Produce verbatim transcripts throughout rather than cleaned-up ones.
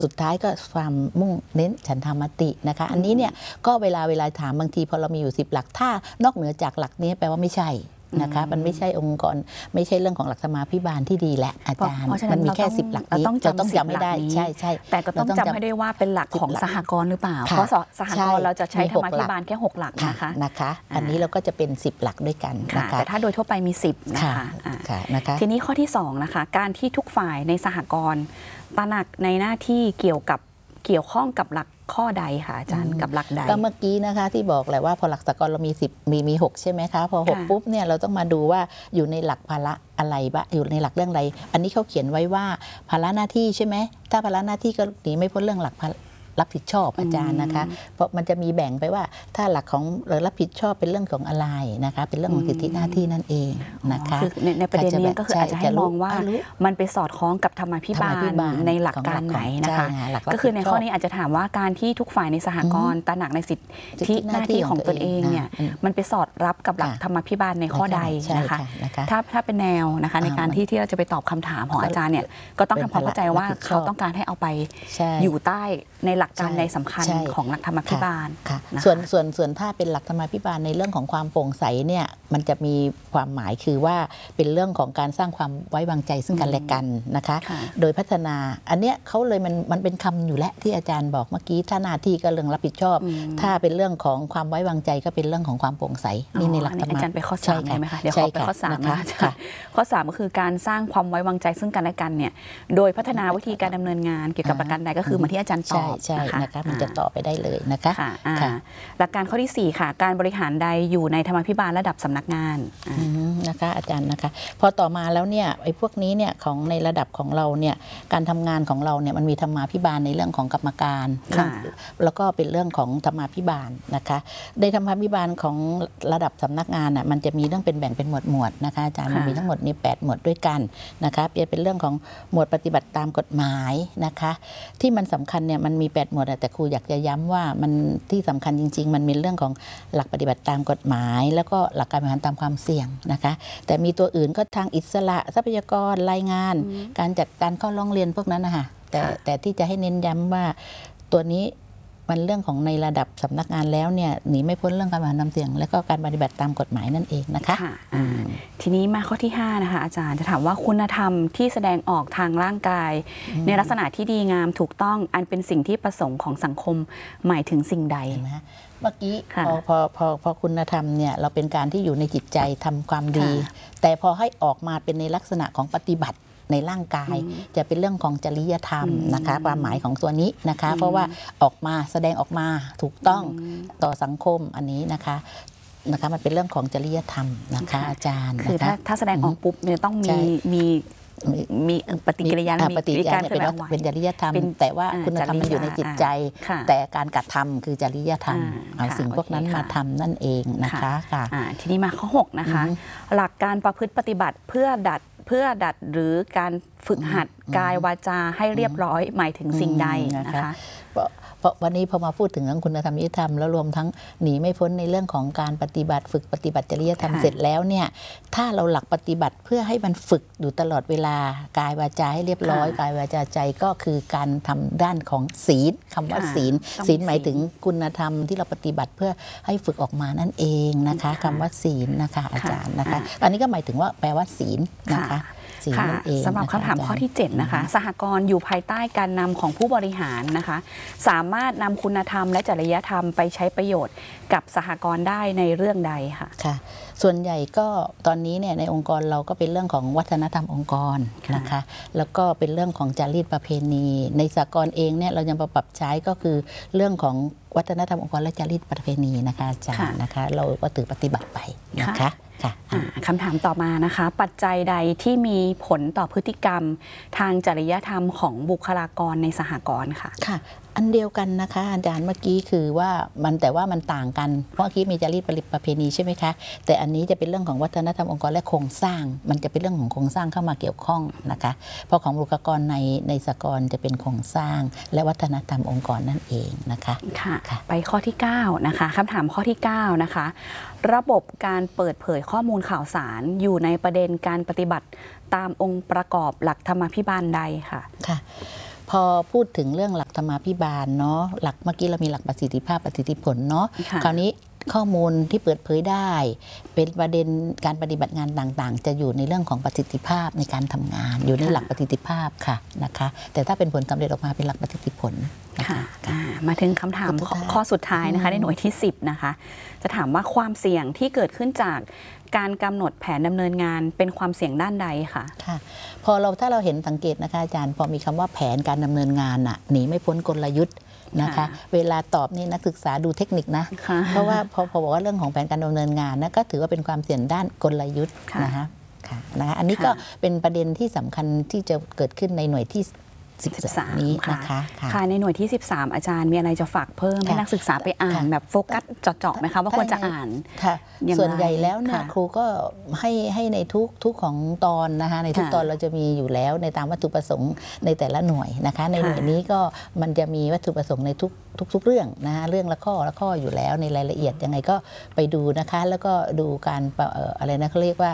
สุดท้ายก็ความมุ่งเน้นฉันทามตินะคะอันนี้เนี่ยก็เวลาเวลาถามบางทีพอเรามีอยู่สิบหลักถ้านอกเหนือจากหลักนี้แปลว่าไม่ใช่นะคะมันไม่ใช่องค์กรไม่ใช่เรื่องของหลักสมาภิบาลที่ดีแหละอาจารย์มันมีแค่สิบหลักนี้เราต้องจำไม่ได้ใช่ใช่แต่ก็ต้องจำให้ได้ว่าเป็นหลักของสหกรณ์หรือเปล่าเพราะสหกรณ์เราจะใช้ธรรมาภิบาลแค่หกหลักนะคะนะคะอันนี้เราก็จะเป็นสิบหลักด้วยกันนะคะแต่ถ้าโดยทั่วไปมีสิบนะคะทีนี้ข้อที่สองนะคะการที่ทุกฝ่ายในสหกรณ์ตระหนักในหน้าที่เกี่ยวกับเกี่ยวข้องกับหลักข้อใดค่ะอาจารย์กับหลักใดก็เมื่อกี้นะคะที่บอกแหละว่าพอหลักสากลเรามีสิบมีมีหกใช่ไหมคะพอหกปุ๊บเนี่ยเราต้องมาดูว่าอยู่ในหลักภาระอะไรบ้างอยู่ในหลักเรื่องอะไรอันนี้เขาเขียนไว้ว่าภาระหน้าที่ใช่ไหมถ้าภาระหน้าที่ก็หนีไม่พ้นเรื่องหลักรับผิดชอบอาจารย์นะคะเพราะมันจะมีแบ่งไปว่าถ้าหลักของรับผิดชอบเป็นเรื่องของอะไรนะคะเป็นเรื่องของสิทธิหน้าที่นั่นเองนะคะคือในประเด็นนี้ก็คืออาจจะให้มองว่ามันไปสอดคล้องกับธรรมาภิบาลในหลักการไหนนะคะก็คือในข้อนี้อาจจะถามว่าการที่ทุกฝ่ายในสหกรณ์ตระหนักในสิทธิหน้าที่ของตนเองเนี่ยมันไปสอดรับกับหลักธรรมาภิบาลในข้อใดนะคะถ้าถ้าเป็นแนวนะคะในการที่ที่เราจะไปตอบคำถามของอาจารย์เนี่ยก็ต้องทำความเข้าใจว่าเขาต้องการให้เอาไปอยู่ใต้ในหลักการในสำคัญของหลักธรรมาภิบาลส่วนส่วนส่วนถ้าเป็นหลักธรรมาภิบาลในเรื่องของความโปร่งใสเนี่ยมันจะมีความหมายคือว่าเป็นเรื่องของการสร้างความไว้วางใจซึ่งกันและกันนะคะโดยพัฒนาอันเนี้ยเขาเลยมันมันเป็นคำอยู่แล้วที่อาจารย์บอกเมื่อกี้ถ้าหน้าที่ก็เรื่องรับผิดชอบถ้าเป็นเรื่องของความไว้วางใจก็เป็นเรื่องของความโปร่งใสนี่ในหลักธรรมะอาจารย์ไปข้อสามใช่ไหมคะเดี๋ยวขอไปข้อสามนะคะข้อสามก็คือการสร้างความไว้วางใจซึ่งกันและกันเนี่ยโดยพัฒนาวิธีการดำเนินงานเกี่ยวกับประกันใดก็คือเหมือนที่อาจารย์ตอบนะคะมันจะต่อไปได้เลยนะคะหลักการข้อที่สี่ค่ะการบริหารใดอยู่ในธรรมาภิบาลระดับสำนักงานนะคะอาจารย์นะคะพอต่อมาแล้วเนี่ยไอ้พวกนี้เนี่ยของในระดับของเราเนี่ยการทำงานของเราเนี่ยมันมีธรรมาภิบาลในเรื่องของกรรมการแล้วก็เป็นเรื่องของธรรมาภิบาลนะคะในธรรมาภิบาลของระดับสำนักงานอ่ะมันจะมีเรื่องเป็นแบ่งเป็นหมวดหมวดนะคะอาจารย์มันมีทั้งหมดนี่แปดหมวดด้วยกันนะคะเป็นเรื่องของหมวดปฏิบัติตามกฎหมายนะคะที่มันสำคัญเนี่ยมันมีแปดหมวดแต่ครูอยากจะย้ำว่ามันที่สำคัญจริงๆมันมีเรื่องของหลักปฏิบัติตามกฎหมายแล้วก็หลักการบริหารตามความเสี่ยงนะคะแต่มีตัวอื่นก็ทางอิสระทรัพยากรรายงานการจัดการข้อร้องเรียนพวกนั้นนะคะแต่แต่ที่จะให้เน้นย้ำว่าตัวนี้มันเรื่องของในระดับสำนักงานแล้วเนี่ยหนีไม่พ้นเรื่องการบริหารตามเสี่ยงและก็การปฏิบัติตามกฎหมายนั่นเองนะคะทีนี้มาข้อที่ห้านะคะอาจารย์จะถามว่าคุณธรรมที่แสดงออกทางร่างกายในลักษณะที่ดีงามถูกต้องอันเป็นสิ่งที่ประสงค์ของสังคมหมายถึงสิ่งใดนะเมื่อกี้พอพอพอพอคุณธรรมเนี่ยเราเป็นการที่อยู่ในจิตใจทำความดีแต่พอให้ออกมาเป็นในลักษณะของปฏิบัติในร่างกายจะเป็นเรื่องของจริยธรรมนะคะความหมายของตัวนี้นะคะเพราะว่าออกมาแสดงออกมาถูกต้องต่อสังคมอันนี้นะคะนะคะมันเป็นเรื่องของจริยธรรมนะคะอาจารย์คือถ้าถ้าแสดงออกปุ๊บเนี่ยต้องมีมีมีปฏิกิริยาปฏิกิริยาเป็นเป็นจริยธรรมแต่ว่าคุณธรรมมันอยู่ในจิตใจแต่การกระทำคือจริยธรรมเอาสิ่งพวกนั้นมาทำนั่นเองนะคะค่ะทีนี้มาข้อหกนะคะหลักการประพฤติปฏิบัติเพื่อดัดเพื่อดัดหรือการฝึกหัดกายวาจาให้เรียบร้อยหมายถึงสิ่งใดนะคะเพราะวันนี้พอมาพูดถึงเรื่องคุณธรรมจริยธรรมแล้วรวมทั้งหนีไม่พ้นในเรื่องของการปฏิบัติฝึกปฏิบัติจริยธรรมเสร็จแล้วเนี่ยถ้าเราหลักปฏิบัติเพื่อให้มันฝึกอยู่ตลอดเวลากายวาจาให้เรียบร้อยกายวาจาใจก็คือการทำด้านของศีลคำว่าศีลศีลหมายถึงคุณธรรมที่เราปฏิบัติเพื่อให้ฝึกออกมานั่นเองนะคะคำว่าศีลนะคะอาจารย์นะคะอันนี้ก็หมายถึงว่าแปลว่าศีลนะคะสำหรับคำถามข้อที่เจ็ดนะคะสหกรณ์อยู่ภายใต้การนำของผู้บริหารนะคะสามารถนำคุณธรรมและจริยธรรมไปใช้ประโยชน์กับสหกรณ์ได้ในเรื่องใดค่ะค่ะส่วนใหญ่ก็ตอนนี้เนี่ยในองค์กรเราก็เป็นเรื่องของวัฒนธรรมองค์กรนะคะแล้วก็เป็นเรื่องของจารีตประเพณีในสหกรณ์เองเนี่ยเรายังปรับใช้ก็คือเรื่องของวัฒนธรรมองค์กรและจารีตประเพณีนะคะอาจารย์นะคะเราก็ถือปฏิบัติไปนะคะคำถามต่อมานะคะปัจจัยใดที่มีผลต่อพฤติกรรมทางจริยธรรมของบุคลากรในสหกรณ์ค่ะค่ะอันเดียวกันนะคะอาจารย์เมื่อกี้คือว่ามันแต่ว่ามันต่างกันเพราะเมื่อกี้มีจารีตประเพณีใช่ไหมคะแต่อันนี้จะเป็นเรื่องของวัฒนธรรมองค์กรและโครงสร้างมันจะเป็นเรื่องของโครงสร้างเข้ามาเกี่ยวข้องนะคะเพราะของบุคลากรในในสหกรณ์จะเป็นโครงสร้างและวัฒนธรรมองค์กรนั่นเองนะคะค่ะไปข้อที่เก้านะคะคำถามข้อที่เก้านะคะระบบการเปิดเผยข้อมูลข่าวสารอยู่ในประเด็นการปฏิบัติตามองค์ประกอบหลักธรรมาภิบาลใดค่ะค่ะพพอพูดถึงเรื่องหลักธรรมาภิบาลเนาะหลักเมื่อกี้เรามีหลักประสิทธิภาพประสิทธิผลเนาะคราวนี้ข้อมูลที่เปิดเผยได้เป็นประเด็นการปฏิบัติงานต่างๆจะอยู่ในเรื่องของประสิทธิภาพในการทำงานอยู่ในหลักประสิทธิภาพค่ะนะคะแต่ถ้าเป็นผลสำเร็จออกมาเป็นหลักประสิทธิผลค่ะมาถึงคำถามข้อสุดท้ายนะคะในหน่วยที่สิบนะคะจะถามว่าความเสี่ยงที่เกิดขึ้นจากการกำหนดแผนดำเนินงานเป็นความเสี่ยงด้านใดคะค่ะพอเราถ้าเราเห็นสังเกตนะคะอาจารย์พอมีคำว่าแผนการดำเนินงานน่ะหนีไม่พ้นกลยุทธ์นะคะเวลาตอบนี่นักศึกษาดูเทคนิคนะเพราะว่าพอพอบอกว่าเรื่องของแผนการดำเนินงานนะก็ถือว่าเป็นความเสี่ยงด้านกลยุทธ์นะคะค่ะนะคะอันนี้ก็เป็นประเด็นที่สำคัญที่จะเกิดขึ้นในหน่วยที่สิบสามนี้นะคะค่ะในหน่วยที่สิบสามอาจารย์มีอะไรจะฝากเพิ่มให้นักศึกษาไปอ่านแบบโฟกัสเจาะๆไหมคะว่าควรจะอ่านค่ะส่วนใหญ่แล้วเนี่ยครูก็ให้ให้ในทุกทุกของตอนนะคะในทุกตอนเราจะมีอยู่แล้วในตามวัตถุประสงค์ในแต่ละหน่วยนะคะในหน่วยนี้ก็มันจะมีวัตถุประสงค์ในทุกทุกทุกเรื่องนะคะเรื่องละข้อละข้ออยู่แล้วในรายละเอียดยังไงก็ไปดูนะคะแล้วก็ดูการอะไรนะเขาเรียกว่า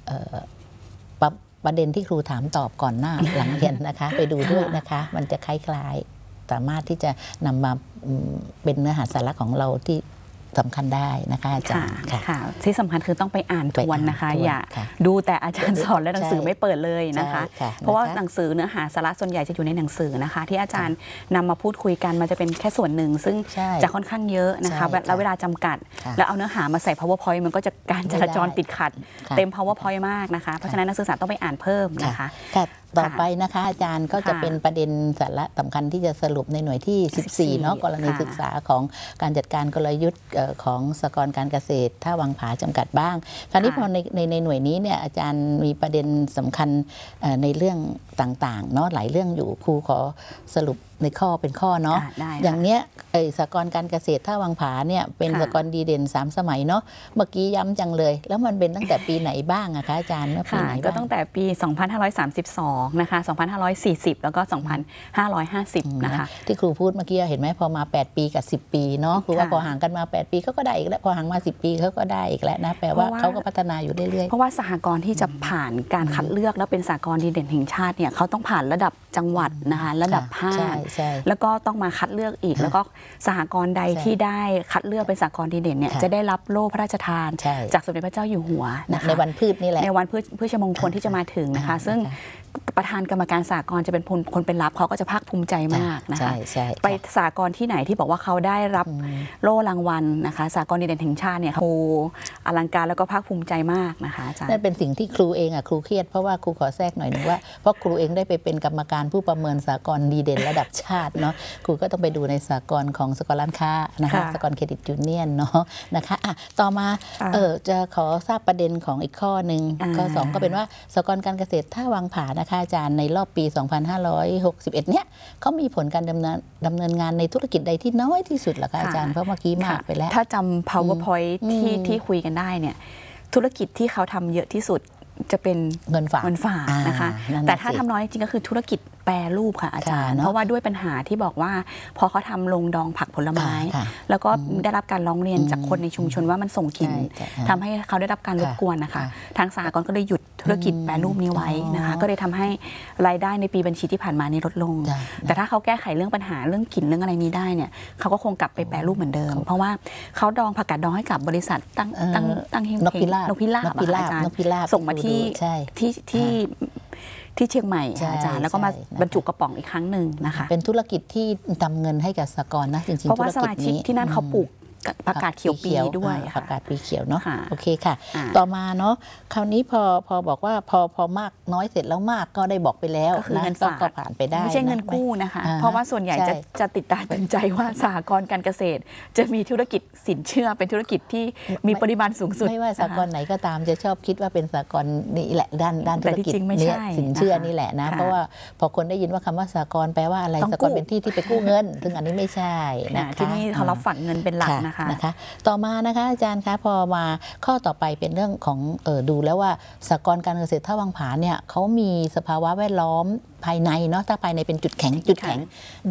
ประเด็นที่ครูถามตอบก่อนหน้าหลังเรียนนะคะไปดูด้วยนะคะมันจะคล้ายๆสามารถที่จะนำมาเป็นเนื้อหาสาระของเราที่สำคัญได้นะคะอาจารย์ค่ะที่สำคัญคือต้องไปอ่านทวนนะคะอย่าดูแต่อาจารย์สอนและหนังสือไม่เปิดเลยนะคะเพราะว่าหนังสือเนื้อหาสาระส่วนใหญ่จะอยู่ในหนังสือนะคะที่อาจารย์นำมาพูดคุยกันมันจะเป็นแค่ส่วนหนึ่งซึ่งจะค่อนข้างเยอะนะคะแล้วเวลาจำกัดแล้วเอาเนื้อหามาใส่ powerpoint มันก็จะการจราจรติดขัดเต็ม powerpoint มากนะคะเพราะฉะนั้นนักศึกษาต้องไปอ่านเพิ่มนะคะต่อไปนะคะอาจารย์ก็จะเป็นประเด็นสาระสำคัญที่จะสรุปในหน่วยที่สิบสี่เนาะกรณีศึกษาของการจัดการกลยุทธ์ของสหกรณ์การเกษตรท่าวังผาจำกัดบ้างคราวนี้พอในในในหน่วยนี้เนี่ยอาจารย์มีประเด็นสำคัญในเรื่องต่างๆเนาะหลายเรื่องอยู่ครูขอสรุปในข้อเป็นข้อเนาะอย่างเนี้ยสหกรณ์การเกษตรท่าวังผาเนี่ยเป็นสหกรณ์ดีเด่นสามสมัยเนาะเมื่อกี้ย้ำจังเลยแล้วมันเป็นตั้งแต่ปีไหนบ้างอะคะอาจารย์เมื่อปีไหนก็ตั้งแต่ปีสองพันห้าร้อยสามสิบสองนะคะสองพันห้าร้อยสี่สิบแล้วก็สองพันห้าร้อยห้าสิบนะคะที่ครูพูดเมื่อกี้เห็นไหมพอมาแปดปีกับสิบปีเนาะครูว่าพอห่างกันมาแปดปีเขาก็ได้อีกแล้วพอห่างมาสิบปีเขาก็ได้อีกแล้วนะแปลว่าเขาก็พัฒนาอยู่เรื่อยๆเพราะว่าสหกรณ์ที่จะผ่านการคัดเลือกแล้วเป็นสหกรณ์ดีเด่นแห่งชาติเนี่ยเขาต้องผ่านระดับจังหวัดนะคะระดับภาคแล้วก็ต้องมาคัดเลือกอีกแล้วก็สหกรณ์ใดที่ได้คัดเลือกเป็นสหกรณ์ดีเด่นเนี่ยจะได้รับโล่พระราชทานจากสมเด็จพระเจ้าอยู่หัวนะคะในวันพืชนี่แหละในวันพืชพืชมงคลที่จะมาถึงนะคะซึ่งประธานกรรมการสหกรณ์จะเป็นคนคนเป็นรับเขาก็จะภาคภูมิใจมากนะคะไปสหกรณ์ที่ไหนที่บอกว่าเขาได้รับโล่รางวัลนะคะสหกรณ์ดีเด่นแห่งชาติเนี่ยครูอลังการแล้วก็ภาคภูมิใจมากนะคะอาจารย์นั่นเป็นสิ่งที่ครูเองอ่ะครูเครียดเพราะว่าครูขอแทรกหน่อยนึงว่าเพราะครูเองได้ไปเป็นกรรมการผู้ประเมินสหกรณ์ดีเด่นระดับชาติเนาะครูก็ต้องไปดูในสหกรณ์ของสหกรณ์ร้านค้านะคะสหกรณ์เครดิตยูเนียนเนาะนะคะอ่ะต่อมาเออจะขอทราบประเด็นของอีกข้อหนึ่งข้อสองก็เป็นว่าสหกรณ์การเกษตรท่าวังผานะคะอาจารย์ในรอบปีสองพันห้าร้อยหกสิบเอ็ดเนี่ยเขามีผลการดำเนินดำเนินงานในธุรกิจใดที่น้อยที่สุดหรอคะอาจารย์เพราะเมื่อกี้มากไปแล้วถ้าจำ powerpoint ที่ที่คุยกันได้เนี่ยธุรกิจที่เขาทำเยอะที่สุดจะเป็นเงินฝากเงินฝากนะคะแต่ถ้าทำน้อยจริงก็คือธุรกิจแปรรูปค่ะอาจารย์เพราะว่าด้วยปัญหาที่บอกว่าพอเขาทำลงดองผักผลไม้แล้วก็ได้รับการร้องเรียนจากคนในชุมชนว่ามันส่งกลิ่นทำให้เขาได้รับการรบกวนนะคะทางสหกรณ์ก็เลยหยุดธุรกิจแปรรูปนี้ไว้นะคะก็เลยทำให้รายได้ในปีบัญชีที่ผ่านมานี้ลดลงแต่ถ้าเขาแก้ไขเรื่องปัญหาเรื่องกลิ่นเรื่องอะไรนี้ได้เนี่ยเขาก็คงกลับไปแปรรูปเหมือนเดิมเพราะว่าเขาดองผักกาดดองให้กับบริษัทตั้งตั้งตั้งเฮงนกพิราบนกพิราบอาจารย์ส่งมาที่ที่ที่ที่เชียงใหม่อาจารย์แล้วก็มาบรรจุกระป๋องอีกครั้งหนึ่งนะคะเป็นธุรกิจที่ทำเงินให้กับสหกรณ์นะจริงๆเพราะว่าสมาชิกที่นั่นเขาปลูกผักกาดเขียวปีด้วยผักกาดปีเขียวเนาะโอเคค่ะต่อมาเนาะคราวนี้พอพอบอกว่าพอพอมากน้อยเสร็จแล้วมากก็ได้บอกไปแล้วนะก็ผ่านไปได้ไม่ใช่เงินกู้นะคะเพราะว่าส่วนใหญ่จะจะติดตาตึงใจว่าสหกรณ์การเกษตรจะมีธุรกิจสินเชื่อเป็นธุรกิจที่มีปริมาณสูงสุดไม่ว่าสหกรณ์ไหนก็ตามจะชอบคิดว่าเป็นสหกรณ์นี่แหละด้านด้านธุรกิจเนี่ยสินเชื่อนี่แหละนะเพราะว่าพอคนได้ยินว่าคำว่าสหกรณ์แปลว่าอะไรสหกรณ์เป็นที่ที่ไปกู้เงินซึ่งอันนี้ไม่ใช่นะคะที่นี่เขารับฝากเงินเป็นหลักนะคะต่อมานะคะอาจารย์คะพอมาข้อต่อไปเป็นเรื่องของเออดูแล้วว่าสหกรณ์การเกษตรท่าวังผาเนี่ยเขามีสภาวะแวดล้อมภายในเนาะถ้าภายในเป็นจุดแข็งจุดแข็งดู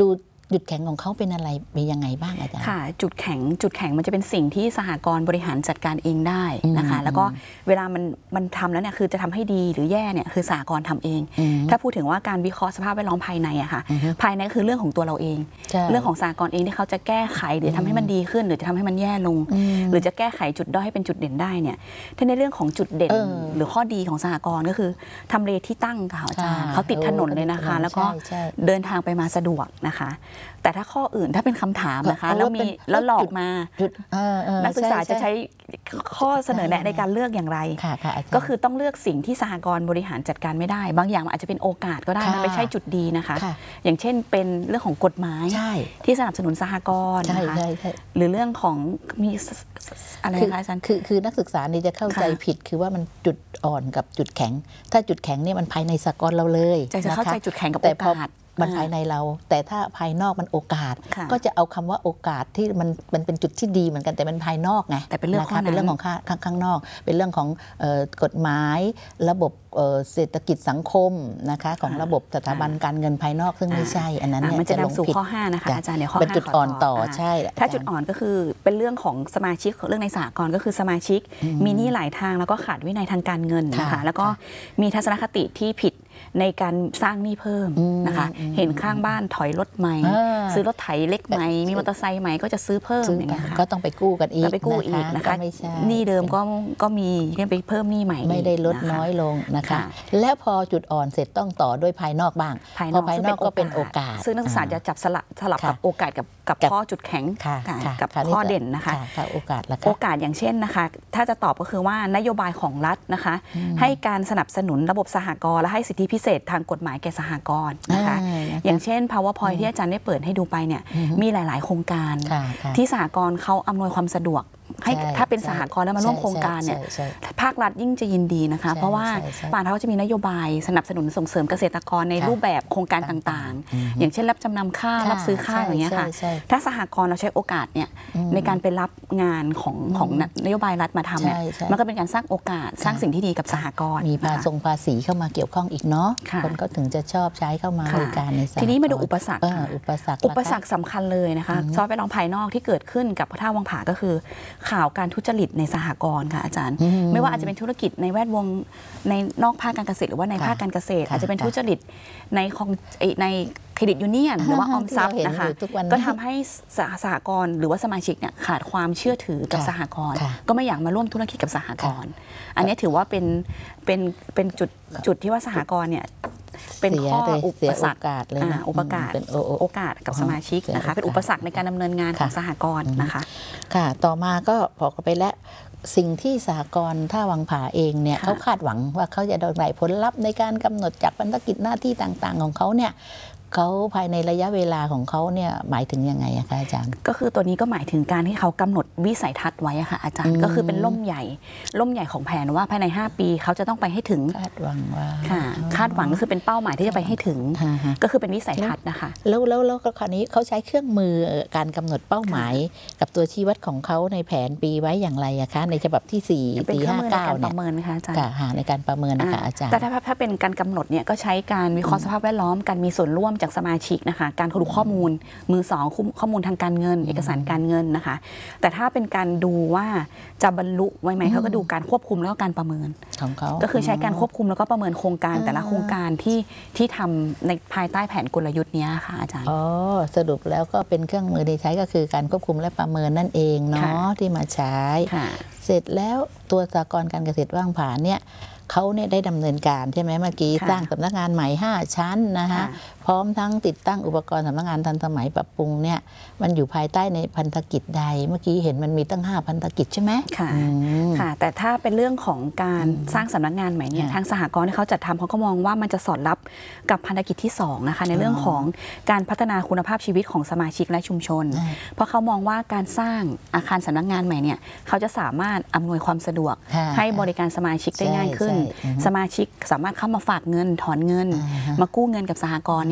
จุดแข็งของเขาเป็นอะไรเป็นยังไงบ้างอาจารย์ค่ะจุดแข็งจุดแข็งมันจะเป็นสิ่งที่สหกรณ์บริหารจัดการเองได้นะคะแล้วก็เวลามันมันทำแล้วเนี่ยคือจะทำให้ดีหรือแย่เนี่ยคือสหกรณ์ทำเองถ้าพูดถึงว่าการวิเคราะห์สภาพแวดล้อมภายในอะค่ะภายในคือเรื่องของตัวเราเองเรื่องของสหกรณ์เองที่เขาจะแก้ไขหรือทำให้มันดีขึ้นหรือจะทำให้มันแย่ลงหรือจะแก้ไขจุดด้อยให้เป็นจุดเด่นได้เนี่ยถ้าในเรื่องของจุดเด่นหรือข้อดีของสหกรณ์ก็คือทำเลที่ตั้งค่ะอาจารย์เขาติดถนนเลยนะคะแล้วก็เดินทางไปมาสะดวกนะคะแต่ถ้าข้ออื่นถ้าเป็นคำถามนะคะแล้วมีแล้วหลอกมานักศึกษาจะใช้ข้อเสนอแนะในการเลือกอย่างไรก็คือต้องเลือกสิ่งที่สหกรณ์บริหารจัดการไม่ได้บางอย่างอาจจะเป็นโอกาสก็ได้มันไม่ใช่จุดดีนะคะอย่างเช่นเป็นเรื่องของกฎหมายที่สนับสนุนสหกรณ์นะคะหรือเรื่องของมีอะไรคะอาจารย์คือคือนักศึกษานี่จะเข้าใจผิดคือว่ามันจุดอ่อนกับจุดแข็งถ้าจุดแข็งเนี่ยมันภายในสหกรณ์เราเลยจะเข้าใจจุดแข็งกับโอกาสมันภายในเราแต่ถ้าภายนอกมันโอกาสก็จะเอาคำว่าโอกาสที่มันมันเป็นจุดที่ดีเหมือนกันแต่มันภายนอกไงแต่เป็นเรื่องเป็นเรื่องของข้างข้างนอกเป็นเรื่องของกฎหมายระบบเศรษฐกิจสังคมนะคะของระบบสถาบันการเงินภายนอกซึ่งไม่ใช่อันนั้นเนี่ยมันจะนำสู่ข้อห้านะคะอาจารย์เนี่ยข้อห้าเป็นจุดอ่อนต่อใช่ถ้าจุดอ่อนก็คือเป็นเรื่องของสมาชิกเรื่องในสหกรณ์ก็คือสมาชิกมีหนี้หลายทางแล้วก็ขาดวินัยทางการเงินนะคะแล้วก็มีทัศนคติที่ผิดในการสร้างหนี้เพิ่มนะคะเห็นข้างบ้านถอยรถใหม่ซื้อรถไถเล็กใหม่มีมอเตอร์ไซค์ใหม่ก็จะซื้อเพิ่มอย่างเงี้ยค่ะก็ต้องไปกู้กันอีกไปกู้อีกนะคะหนี้เดิมก็ก็มีก็ไปเพิ่มหนี้ใหม่ไม่ได้ลดน้อยลงนะคะแล้วพอจุดอ่อนเสร็จต้องต่อด้วยภายนอกบ้างพอภายนอกก็เป็นโอกาสซึ่งนักศึกษาจะจับสลับสลับกับโอกาสกับกับข้อจุดแข็งกับข้อเด่นนะคะโอกาสโอกาสอย่างเช่นนะคะถ้าจะตอบก็คือว่านโยบายของรัฐนะคะให้การสนับสนุนระบบสหกรณ์และให้สิทธิพิเศษทางกฎหมายแก่สหกรณ์นะคะอย่างเช่น PowerPoint ที่อาจารย์ได้เปิดให้ดูไปเนี่ยมีหลายๆโครงการที่สหกรณ์เขาอำนวยความสะดวกให้ถ้าเป็นสหกรณ์แล้วมาร่วมโครงการเนี่ยภาครัฐยิ่งจะยินดีนะคะเพราะว่าป่านเขาจะมีนโยบายสนับสนุนส่งเสริมเกษตรกรในรูปแบบโครงการต่างๆอย่างเช่นรับจำนำข้าวรับซื้อข้าวอย่างเงี้ยค่ะถ้าสหกรณ์เราใช้โอกาสเนี่ยในการไปรับงานของของนโยบายรัฐมาทำเนี่ยมันก็เป็นการสร้างโอกาสสร้างสิ่งที่ดีกับสหกรณ์มีภาษีภาษีเข้ามาเกี่ยวข้องอีกเนาะคนก็ถึงจะชอบใช้เข้ามาบริการในสหกรณ์ทีนี้มาดูอุปสรรคอุปสรรคอุปสรรคสำคัญเลยนะคะซอฟต์แวร์ล้อมภายนอกที่เกิดขึ้นกับท่าวังผาก็คือข่าวการทุจริตในสหกรณ์ค่ะอาจารย์ไม่ว่าอาจจะเป็นธุรกิจในแวดวงในนอกภาคการเกษตรหรือว่าในภาคการเกษตรอาจจะเป็นทุจริตในของในเครดิตยูเนียนหรือว่าออมทรัพย์นะคะก็ทำให้สหกรณ์หรือว่าสมาชิกเนี่ยขาดความเชื่อถือกับสหกรณ์ก็ไม่อยากมาร่วมธุรกิจกับสหกรณ์อันนี้ถือว่าเป็นเป็นเป็นจุดจุดที่ว่าสหกรณ์เนี่ยเป็นข้ออุปสรรคเลยนะอุปการโอกาสกับสมาชิกนะคะเป็นอุปสรรคในการดำเนินงานของสหกรณ์นะคะค่ะต่อมาก็พอไปแล้วสิ่งที่สหกรณ์ท่าวังผาเองเนี่ยเขาคาดหวังว่าเขาจะได้ผลลัพธ์ในการกำหนดจากภารกิจหน้าที่ต่างๆของเขาเนี่ยเขาภายในระยะเวลาของเขาเนี่ยหมายถึงยังไงอะคะอาจารย์ก็คือตัวนี้ก็หมายถึงการที่เขากำหนดวิสัยทัศน์ไว้อะค่ะอาจารย์ก็คือเป็นล่มใหญ่ล่มใหญ่ของแผนว่าภายในห้าปีเขาจะต้องไปให้ถึงคาดหวังว่าค่ะคาดหวังก็คือเป็นเป้าหมายที่จะไปให้ถึงก็คือเป็นวิสัยทัศน์นะคะแล้วแล้วแล้วคราวนี้เขาใช้เครื่องมือการกำหนดเป้าหมายกับตัวชี้วัดของเขาในแผนปีไว้อย่างไรอะคะในฉบับที่สี่ปีห้าเก้าเนี่ยประเมินค่ะอาจารย์ในการประเมินนะคะอาจารย์แต่ถ้าถ้าเป็นการกำหนดเนี่ยก็ใช้การวิเคราะห์สภาพแวดล้อมการมีส่วนร่วมจากสมาชิกนะคะการดูข้อมูลมือสองข้อมูลทางการเงินเอกสารการเงินนะคะแต่ถ้าเป็นการดูว่าจะบรรลุไว้ไหมเขาก็ดูการควบคุมแล้วก็การประเมินของเขาก็คือใช้การควบคุมแล้วก็ประเมินโครงการแต่ละโครงการที่ที่ทำในภายใต้แผนกลยุทธ์นี้ค่ะอาจารย์อ๋อสรุปแล้วก็เป็นเครื่องมือที่ใช้ก็คือการควบคุมและประเมินนั่นเองเนาะที่มาใช้เสร็จแล้วตัวสหกรณ์การเกษตรว่างผาเนี่ยเขาเนี่ยได้ดำเนินการใช่ไหมเมื่อกี้สร้างสำนักงานใหม่ห้าชั้นนะคะพร้อมทั้งติดตั้งอุปกรณ์สำนักงานทันสมัยปรับปรุงเนี่ยมันอยู่ภายใต้ในพันธกิจใดเมื่อกี้เห็นมันมีตั้งห้าพันธกิจใช่ไหมค่ะค่ะแต่ถ้าเป็นเรื่องของการสร้างสำนักงานใหม่เนี่ยทางสหกรณ์ที่เขาจัดทำเขาก็มองว่ามันจะสอดรับกับพันธกิจที่สองนะคะในเรื่องของการพัฒนาคุณภาพชีวิตของสมาชิกและชุมชนเพราะเขามองว่าการสร้างอาคารสำนักงานใหม่เนี่ยเขาจะสามารถอำนวยความสะดวกให้บริการสมาชิกได้ง่ายขึ้นสมาชิกสามารถเข้ามาฝากเงินถอนเงินมากู้เงินกับสหกรณ์เนี่ย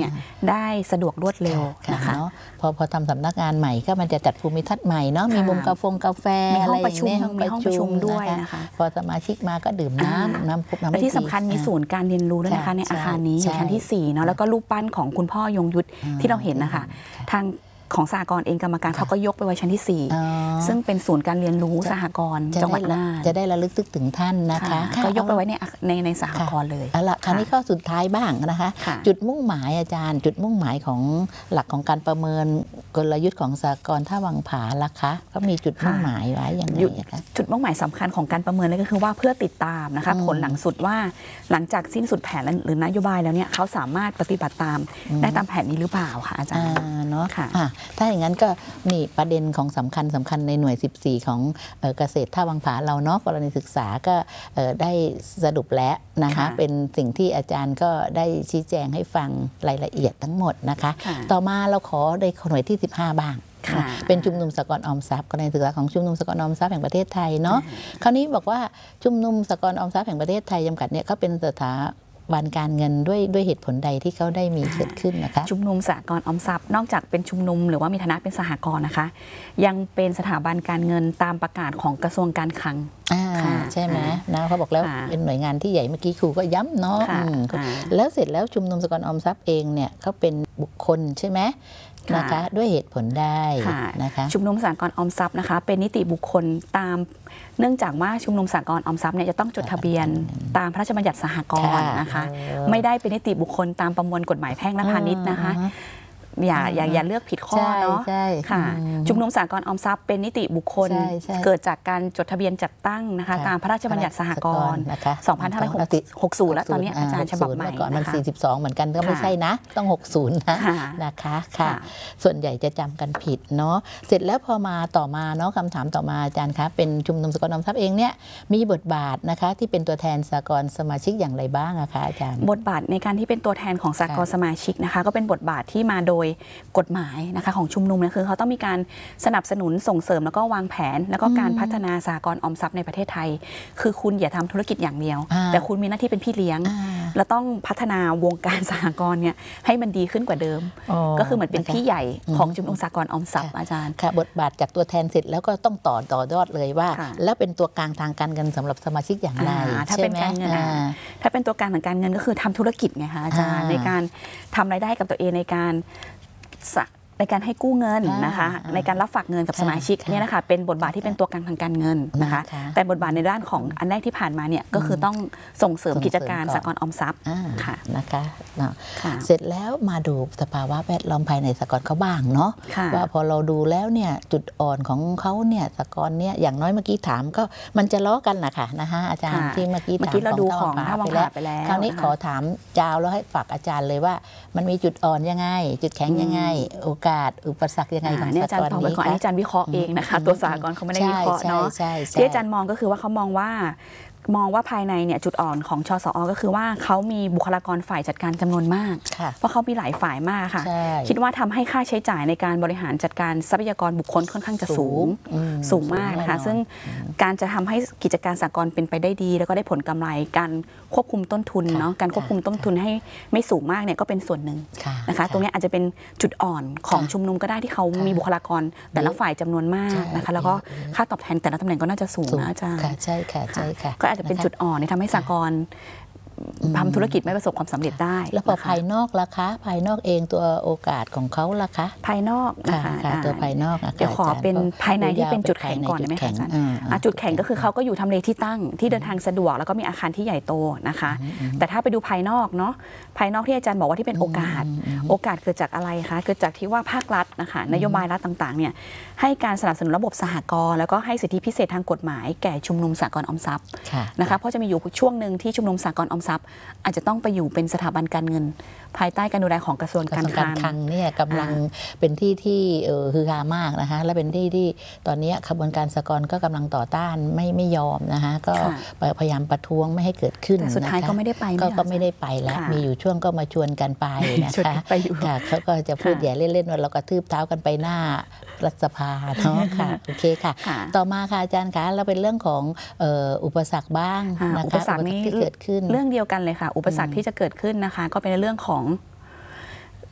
เนี่ยได้สะดวกรวดเร็วนะคะพอพอทำสำนักงานใหม่ก็มันจะจัดภูมิทัศน์ใหม่เนาะมีมุมกาแฟกาแฟมีห้องประชุมมีห้องประชุมด้วยนะคะพอสมาชิกมาก็ดื่มน้ำน้ำพุน้ำและที่สำคัญมีศูนย์การเรียนรู้ด้วยนะคะในอาคารนี้อยู่ชั้นที่สี่เนาะแล้วก็รูปปั้นของคุณพ่อยงยุทธที่เราเห็นนะคะทางของสหกรณ์เองกรรมการเขาก็ยกไปไว้ชั้นที่สี่ซึ่งเป็นศูนย์การเรียนรู้สหกรณ์จังหวัดน่านจะได้ระลึกถึงท่านนะคะก็ยกไปไว้ในในในสหกรณ์เลยเอาละคราวนี้ข้อสุดท้ายบ้างนะคะจุดมุ่งหมายอาจารย์จุดมุ่งหมายของหลักของการประเมินกลยุทธ์ของสหกรณ์ท่าวังผาล่ะคะก็มีจุดมุ่งหมายไว้อย่างไรคะจุดมุ่งหมายสำคัญของการประเมินนั่นก็คือว่าเพื่อติดตามนะคะผลหลังสุดว่าหลังจากสิ้นสุดแผนหรือนโยบายแล้วเนี่ยเขาสามารถปฏิบัติตามได้ตามแผนนี้หรือเปล่าค่ะอาจารย์เนาะถ้าอย่างนั้นก็นี่ประเด็นของสำคัญสำคัญในหน่วยสิบสี่ของเกษตรท่าวังผาเราเนาะกรณีศึกษาก็ได้สรุปแล้วนะคะเป็นสิ่งที่อาจารย์ก็ได้ชี้แจงให้ฟังรายละเอียดทั้งหมดนะคะต่อมาเราขอในหน่วยที่สิบห้าบ้างเป็นชุมนุมสหกรณ์ออมทรัพย์กรณีศึกษาของชุมนุมสหกรณ์ออมทรัพย์แห่งประเทศไทยเนาะคราวนี้บอกว่าชุมนุมสหกรณ์ออมทรัพย์แห่งประเทศไทยจำกัดเนี่ยเขาเป็นสถาบันการเงินด้วยด้วยเหตุผลใดที่เขาได้มีเกิดขึ้นนะคะชุมนุมสหกรณ์ออมทรัพย์นอกจากเป็นชุมนุมหรือว่ามีฐานะเป็นสหกรณ์นะคะยังเป็นสถาบันการเงินตามประกาศของกระทรวงการคลังใช่ไหมนะเขาบอกแล้วเป็นหน่วยงานที่ใหญ่เมื่อกี้ครูก็ย้ำเนาะแล้วเสร็จแล้วชุมนุมสหกรณ์ออมทรัพย์เองเนี่ยเขาเป็นบุคคลใช่ไหมนะคะด้วยเหตุผลได้นะคะชุมนุมสหกรณ์ออมทรัพย์นะคะเป็นนิติบุคคลตามเนื่องจากว่าชุมนุมสหกรณ์ออมทรัพย์เนี่ยจะต้องจดทะเบียนตามพระราชบัญญัติสหกรณ์นะคะไม่ได้เป็นนิติบุคคลตามประมวลกฎหมายแพ่งและพาณิชย์นะคะอย่าอย่าอย่าเลือกผิดข้อเนาะค่ะชุมนุมสหกรณ์ออมทรัพย์เป็นนิติบุคคลเกิดจากการจดทะเบียนจัดตั้งนะคะตามพระราชบัญญัติสหกรณ์สองพันห้าร้อยหกสิบแล้วตอนนี้อาจารย์ฉบับใหม่ก่อนมันสี่สิบสองเหมือนกันก็ไม่ใช่นะต้องหกสิบนะนะคะค่ะส่วนใหญ่จะจำกันผิดเนาะเสร็จแล้วพอมาต่อมาเนาะคำถามต่อมาอาจารย์คะเป็นชุมนุมสหกรณ์ออมทรัพย์เองเนี่ยมีบทบาทนะคะที่เป็นตัวแทนสหกรณ์สมาชิกอย่างไรบ้างอะคะอาจารย์บทบาทในการที่เป็นตัวแทนของสหกรณ์สมาชิกนะคะก็เป็นบทบาทที่มาโดยกฎหมายนะคะของชุมนุมเนี่ยคือเขาต้องมีการสนับสนุนส่งเสริมแล้วก็วางแผนแล้วก็การพัฒนาสหกรณ์ออมทรัพย์ในประเทศไทยคือคุณอย่าทำธุรกิจอย่างเดียวแต่คุณมีหน้าที่เป็นพี่เลี้ยงและต้องพัฒนาวงการสหกรณ์เนี่ยให้มันดีขึ้นกว่าเดิมก็คือเหมือนเป็นพี่ใหญ่ของชุมนุมสหกรณ์ออมทรัพย์อาจารย์ค่ะบทบาทจากตัวแทนเสร็จแล้วก็ต้องต่อต่อยอดเลยว่าแล้วเป็นตัวกลางทางการเงินสำหรับสมาชิกอย่างไรถ้าเป็นการเงินถ้าเป็นตัวกลางทางการเงินก็คือทำธุรกิจไงคะอาจารย์ในการทำรายได้กับตัวเองในการในการให้กู้เงินนะคะในการรับฝากเงินกับสมาชิกเนี่ยนะคะเป็นบทบาทที่เป็นตัวกลางทางการเงินนะคะแต่บทบาทในด้านของอันแรกที่ผ่านมาเนี่ยก็คือต้องส่งเสริมกิจการสหกรณ์ออมทรัพย์ค่ะนะคะเสร็จแล้วมาดูสภาวะแวดล้อมภายในสหกรณ์เขาบ้างเนาะว่าพอเราดูแล้วเนี่ยจุดอ่อนของเขาเนี่ยสหกรณ์เนี่ยอย่างน้อยเมื่อกี้ถามก็มันจะล้อกันนะคะนะคะอาจารย์ที่เมื่อกี้ถามเราดูของท่าวังผาไปแล้วคราวนี้ขอถามจาวแล้วให้ฝากอาจารย์เลยว่ามันมีจุดอ่อนยังไงจุดแข็งยังไงโอกาสอุปสรรคยังไงของสหกรณ์นี้อันนี้อาจารย์วิเคราะห์เองนะคะตัวสหกรณ์เขาไม่ได้วิเคราะห์เนาะที่อาจารย์มองก็คือว่าเขามองว่ามองว่าภายในเนี่ยจุดอ่อนของชสอ.ก็คือว่าเขามีบุคลากรฝ่ายจัดการจำนวนมากเพราะเขามีหลายฝ่ายมากค่ะคิดว่าทำให้ค่าใช้จ่ายในการบริหารจัดการทรัพยากรบุคคลค่อนข้างจะสูงสูงมากนะคะซึ่งการจะทำให้กิจการสหกรณ์เป็นไปได้ดีแล้วก็ได้ผลกำไรการควบคุมต้นทุนเนาะการควบคุมต้นทุนให้ไม่สูงมากเนี่ยก็เป็นส่วนหนึ่งนะคะตรงนี้อาจจะเป็นจุดอ่อนของชุมนุมก็ได้ที่เขามีบุคลากรแต่ละฝ่ายจำนวนมากนะคะแล้วก็ค่าตอบแทนแต่ละตำแหน่งก็น่าจะสูงนะอาจารย์ใช่ค่ะใช่ค่ะก็อาจจะเป็นจุดอ่อนที่ทำให้สหกรณ์ทำธุรกิจไม่ประสบความสำเร็จได้แล้วพอภายนอกล่ะคะภายนอกเองตัวโอกาสของเขาล่ะคะภายนอกนะคะตัวภายนอกเดี๋ยวขอเป็นภายในที่เป็นจุดแข็งก่อนได้ไหมคะอาจารย์จุดแข็งก็คือเขาก็อยู่ทำเลที่ตั้งที่เดินทางสะดวกแล้วก็มีอาคารที่ใหญ่โตนะคะแต่ถ้าไปดูภายนอกเนาะภายนอกที่อาจารย์บอกว่าที่เป็นโอกาสโอกาสเกิดจากอะไรคะเกิดจากที่ว่าภาครัฐนะคะนโยบายรัฐต่างๆเนี่ยให้การสนับสนุนระบบสหกรณ์แล้วก็ให้สิทธิพิเศษทางกฎหมายแก่ชุมนุมสหกรณ์ออมทรัพย์นะคะเพราะจะมีอยู่ช่วงหนึ่งที่ชุมนุมสหกรณ์ออมทรัพย์อาจจะต้องไปอยู่เป็นสถาบันการเงินภายใต้การดูแลของกระทรวงการคลังเนี่ยกำลังเป็นที่ที่ฮือฮามากนะคะและเป็นที่ที่ตอนนี้ขบวนการสหกรณ์ก็กำลังต่อต้านไม่ไม่ยอมนะคะก็พยายามประท้วงไม่ให้เกิดขึ้นแต่สุดท้ายก็ไม่ได้ไปก็ไม่ได้ไปแล้วมีอยู่ช่วงก็มาชวนกันไปนะคะเขาก็จะพูดแย่เล่นๆว่าเรากระทืบเท้ากันไปหน้ารัฐสภาเนาะค่ะโอเคค่ะต่อมาค่ะอาจารย์คะเราเป็นเรื่องของอุปสรรคบ้างอุปสรรคนี้ที่เกิดขึ้นเรื่องเดียวกันเลยค่ะอุปสรรคที่จะเกิดขึ้นนะคะก็เป็นเรื่องของ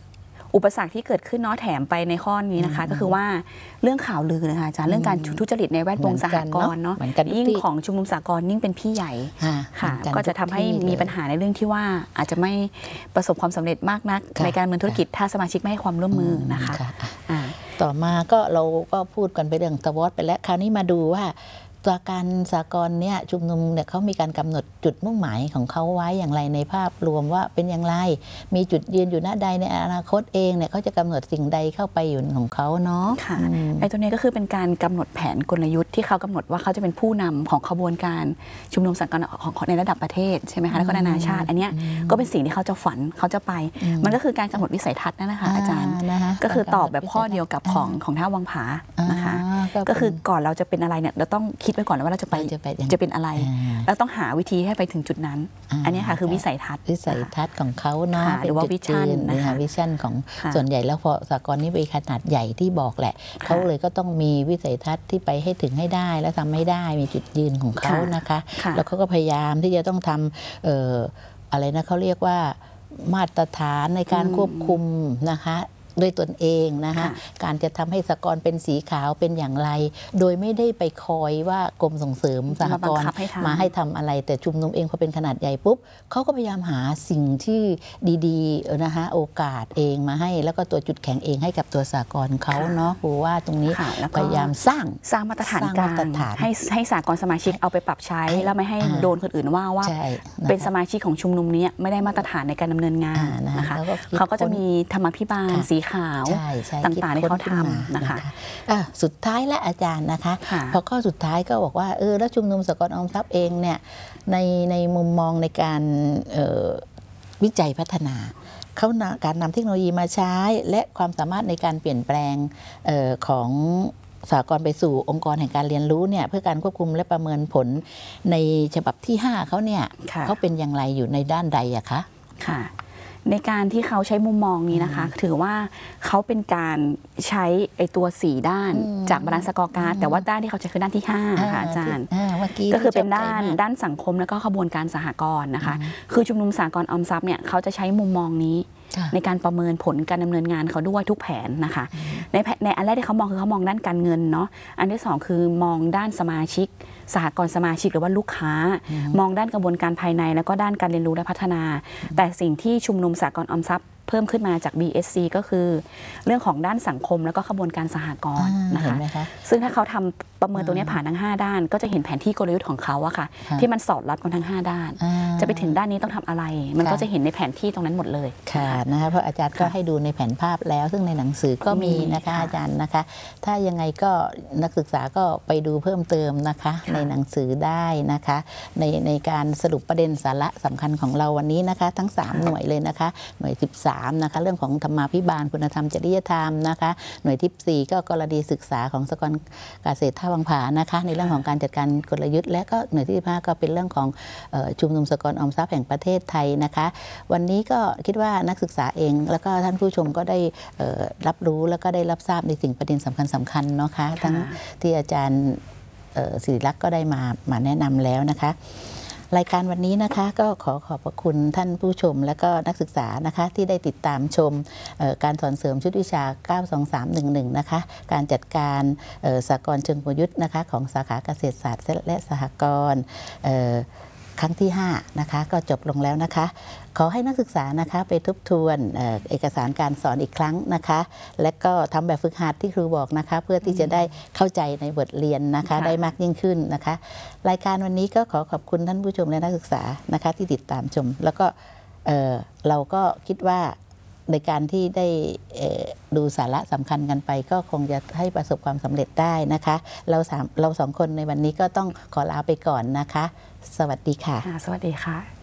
อุปสรรคที่เกิดขึ้นเนาะแถมไปในข้อนี้นะคะก็คือว่าเรื่องข่าวลือนะคะอาจารย์เรื่องการทุจริตในแวดวงสหกรณ์เนาะยิ่งของชุมนุมสหกรณ์ยิ่งเป็นพี่ใหญ่ค่ะก็จะทำให้มีปัญหาในเรื่องที่ว่าอาจจะไม่ประสบความสำเร็จมากนักในการดำเนินธุรกิจถ้าสมาชิกไม่ให้ความร่วมมือนะคะต่อมาก็เราก็พูดกันไปเรื่องสวอตไปแล้วคราวนี้มาดูว่าตัวการสหกรณ์เนี่ยชุมนุมเนี่ยเขามีการกำหนดจุดมุ่งหมายของเขาไว้อย่างไรในภาพรวมว่าเป็นอย่างไรมีจุดยืนอยู่หน้าใดในอนาคตเองเนี่ยเขาจะกำหนดสิ่งใดเข้าไปอยู่ของเขาเนาะค่ะไอ้ตัวนี้ก็คือเป็นการกำหนดแผนกลยุทธ์ที่เขากำหนดว่าเขาจะเป็นผู้นำของขบวนการชุมนุมสหกรณ์ของในระดับประเทศใช่ไหมคะแล้วก็นานาชาติอันนี้ก็เป็นสิ่งที่เขาจะฝันเขาจะไปมันก็คือการกำหนดวิสัยทัศน์นั่นแหละค่ะอาจารย์ก็คือตอบแบบข้อเดียวกับของของท่าวังผานะคะก็คือก่อนเราจะเป็นอะไรเนี่ยเราต้องคิดไว้ก่อนว่าเราจะไปจะเป็นอะไรแล้วต้องหาวิธีให้ไปถึงจุดนั้นอันนี้ค่ะคือวิสัยทัศน์วิสัยทัศน์ของเขาเนาะหรือว่าวิชั่นนะคะวิชั่นของส่วนใหญ่แล้วพอสหกรณ์นี้เป็นขนาดใหญ่ที่บอกแหละเขาเลยก็ต้องมีวิสัยทัศน์ที่ไปให้ถึงให้ได้แล้วทำให้ได้มีจุดยืนของเขานะคะแล้วเขาก็พยายามที่จะต้องทำเอ่ออะไรนะเขาเรียกว่ามาตรฐานในการควบคุมนะคะด้วยตนเองนะคะการจะทำให้สหกรณ์เป็นสีขาวเป็นอย่างไรโดยไม่ได้ไปคอยว่ากรมส่งเสริมสหกรณ์มาให้ทำอะไรแต่ชุมนุมเองพอเป็นขนาดใหญ่ปุ๊บเขาก็พยายามหาสิ่งที่ดีๆนะคะโอกาสเองมาให้แล้วก็ตัวจุดแข็งเองให้กับตัวสหกรณ์เขาเนาะครูว่าตรงนี้พยายามสร้างสร้างมาตรฐานกลางให้ให้สหกรณ์สมาชิกเอาไปปรับใช้แล้วไม่ให้โดนคนอื่นว่าว่าเป็นสมาชิกของชุมนุมนี้ไม่ได้มาตรฐานในการดำเนินงานนะคะเขาก็จะมีธรรมาภิบาลสีขาวต่างๆที่เขาทำนะคะสุดท้ายและอาจารย์นะคะพอข้อสุดท้ายก็บอกว่าเออแล้วชุมนุมสหกรณ์ออมทรัพย์เองเนี่ยในในมุมมองในการวิจัยพัฒนาเขาการนำเทคโนโลยีมาใช้และความสามารถในการเปลี่ยนแปลงของสหกรณ์ไปสู่องค์กรแห่งการเรียนรู้เนี่ยเพื่อการควบคุมและประเมินผลในฉบับที่ห้าเขาเนี่ยเขาเป็นอย่างไรอยู่ในด้านใดอะคะค่ะในการที่เขาใช้มุมมองนี้นะคะถือว่าเขาเป็นการใช้ไอตัวสี่ด้านจากบาลานซ์สกอร์การ์ดแต่ว่าด้านที่เขาใช้คือด้านที่ห้าค่ะอาจารย์ก็คือเป็นด้านด้านสังคมแล้วก็ขบวนการสหกรณ์นะคะคือชุมนุมสหกรณ์ออมทรัพย์เนี่ยเขาจะใช้มุมมองนี้ในการประเมินผลการดำเนินงานเขาด้วยทุกแผนนะคะในในอันแรกที่เขามองคือเขามองด้านการเงินเนาะอันที่สองคือมองด้านสมาชิกสหกรณ์สมาชิกหรือว่าลูกค้ามองด้านกระบวนการภายในแล้วก็ด้านการเรียนรู้และพัฒนาแต่สิ่งที่ชุมนุมสหกรณ์ออมทรัพย์เพิ่มขึ้นมาจาก บี เอส ซี ก็คือเรื่องของด้านสังคมแล้วก็ขบวนการสหกรณ์นะคะซึ่งถ้าเขาทำประเมินตัวนี้ผ่านทั้งห้าด้านก็จะเห็นแผนที่กลยุทธ์ของเขาอะค่ะที่มันสอดรับกันทั้งห้าด้านจะไปถึงด้านนี้ต้องทำอะไรมันก็จะเห็นในแผนที่ตรงนั้นหมดเลยค่ะนะคะเพราะอาจารย์ก็ให้ดูในแผนภาพแล้วซึ่งในหนังสือก็มีนะคะอาจารย์นะคะถ้ายังไงก็นักศึกษาก็ไปดูเพิ่มเติมนะคะในหนังสือได้นะคะในในการสรุปประเด็นสาระสำคัญของเราวันนี้นะคะทั้งสามหน่วยเลยนะคะหน่วยสิบสามนะคะเรื่องของธรรมาภิบาลคุณธรรมจริยธรรมนะคะหน่วยที่สี่ก็กรณีศึกษาของสหกรณ์เกษตรท่าวังผานะคะในเรื่องของการจัดการกลยุทธ์และก็หน่วยที่สิบห้าก็เป็นเรื่องของชุมนุมสหกรณ์ออมทรัพย์แห่งประเทศไทยนะคะวันนี้ก็คิดว่านักศึกษาเองแล้วก็ท่านผู้ชมก็ได้รับรู้แล้วก็ได้รับทราบในสิ่งประเด็นสำคัญสำคัญเนาะคะทั้งที่อาจารย์ศิริลักษณ์ก็ได้มามาแนะนำแล้วนะคะรายการวันนี้นะคะก็ขอขอบพระคุณท่านผู้ชมและก็นักศึกษานะคะที่ได้ติดตามชมการสอนเสริมชุดวิชาเก้า สอง สาม หนึ่ง หนึ่งนะคะการจัดการสหกรณ์เชิงประยุทธ์นะคะของสาขาเกษตรศาสตร์และสหกรณ์ครั้งที่ห้านะคะก็จบลงแล้วนะคะขอให้นักศึกษานะคะไปทบทวน เอ, เอกสารการสอนอีกครั้งนะคะและก็ทำแบบฝึกหัดที่ครูบอกนะคะเพื่อที่จะได้เข้าใจในบทเรียนนะคะได้มากยิ่งขึ้นนะคะรายการวันนี้ก็ขอขอบคุณท่านผู้ชมและนักศึกษานะคะที่ติดตามชมแล้วก็เเราก็คิดว่าในการที่ได้ดูสาระสำคัญกันไปก็คงจะให้ประสบความสำเร็จได้นะคะเราสามเราสองคนในวันนี้ก็ต้องขอลาไปก่อนนะคะสวัสดีค่ะสวัสดีค่ะ